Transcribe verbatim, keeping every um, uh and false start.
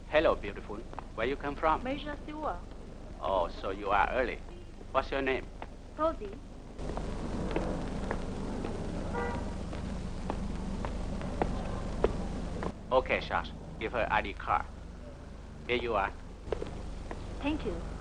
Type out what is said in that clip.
Hello, beautiful. Where you come from? Major Silver. Oh, so you are early. What's your name? Rosie. Okay, Shash. Give her I D card. Here you are. Thank you.